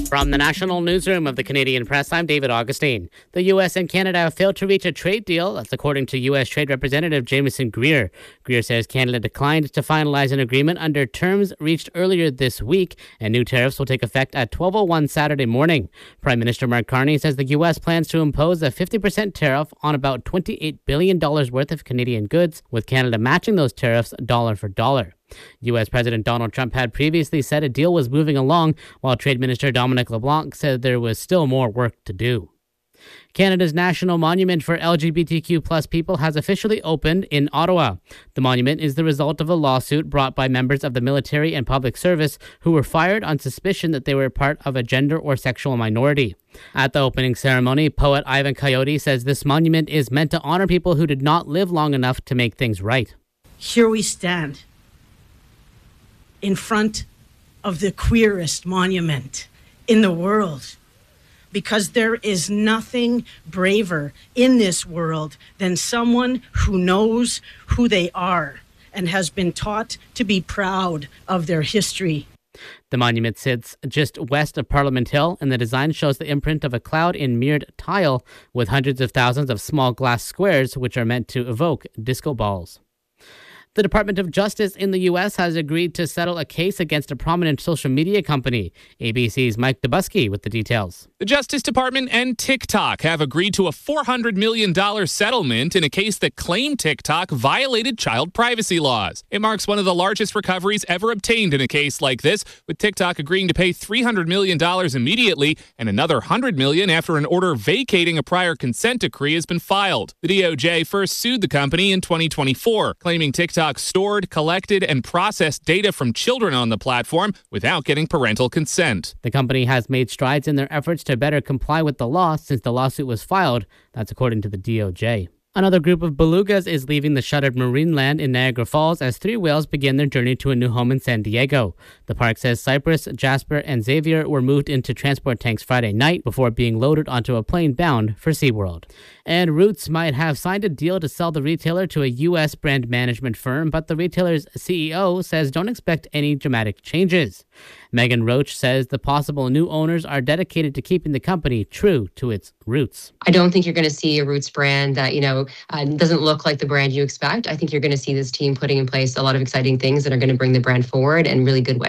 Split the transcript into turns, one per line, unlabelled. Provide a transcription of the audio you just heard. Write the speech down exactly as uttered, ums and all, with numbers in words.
From the National Newsroom of the Canadian Press, I'm David Augustine. The U S and Canada have failed to reach a trade deal. That's according to U S Trade Representative Jameson Greer. Greer says Canada declined to finalize an agreement under terms reached earlier this week, and new tariffs will take effect at twelve oh one Saturday morning. Prime Minister Mark Carney says the U S plans to impose a fifty percent tariff on about twenty-eight billion dollars worth of Canadian goods, with Canada matching those tariffs dollar for dollar. U S. President Donald Trump had previously said a deal was moving along, while Trade Minister Dominic LeBlanc said there was still more work to do. Canada's National Monument for L G B T Q plus people has officially opened in Ottawa. The monument is the result of a lawsuit brought by members of the military and public service who were fired on suspicion that they were part of a gender or sexual minority. At the opening ceremony, poet Ivan Coyote says this monument is meant to honor people who did not live long enough to make things right.
Here we stand in front of the queerest monument in the world, because there is nothing braver in this world than someone who knows who they are and has been taught to be proud of their history.
The monument sits just west of Parliament Hill, and the design shows the imprint of a cloud in mirrored tile with hundreds of thousands of small glass squares, which are meant to evoke disco balls. The Department of Justice in the U S has agreed to settle a case against a prominent social media company. A B C's Mike Dubusky with the details.
The Justice Department and TikTok have agreed to a four hundred million dollars settlement in a case that claimed TikTok violated child privacy laws. It marks one of the largest recoveries ever obtained in a case like this, with TikTok agreeing to pay three hundred million dollars immediately and another one hundred million dollars after an order vacating a prior consent decree has been filed. The D O J first sued the company in twenty twenty-four, claiming TikTok stored, collected, and processed data from children on the platform without getting parental consent.
The company has made strides in their efforts to better comply with the law since the lawsuit was filed. That's according to the D O J. Another group of belugas is leaving the shuttered marine land in Niagara Falls as three whales begin their journey to a new home in San Diego. The park says Cypress, Jasper, and Xavier were moved into transport tanks Friday night before being loaded onto a plane bound for SeaWorld. And Roots might have signed a deal to sell the retailer to a U S brand management firm, but the retailer's C E O says don't expect any dramatic changes. Megan Roach says the possible new owners are dedicated to keeping the company true to its roots.
I don't think you're going to see a Roots brand that, you know, uh, doesn't look like the brand you expect. I think you're going to see this team putting in place a lot of exciting things that are going to bring the brand forward in really good ways.